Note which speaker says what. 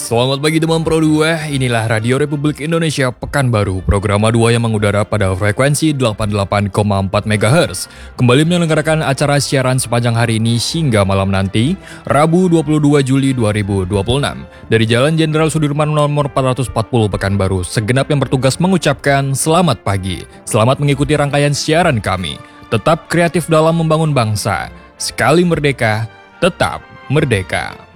Speaker 1: Selamat pagi teman Pro 2, inilah Radio Republik Indonesia Pekanbaru, program A2 yang mengudara pada frekuensi 88,4 MHz. Kembali menyelenggarakan acara siaran sepanjang hari ini hingga malam nanti, Rabu 22 Juli 2026. Dari Jalan Jenderal Sudirman nomor 440 Pekanbaru, segenap yang bertugas mengucapkan selamat pagi. Selamat mengikuti rangkaian siaran kami. Tetap kreatif dalam membangun bangsa. Sekali merdeka, tetap merdeka.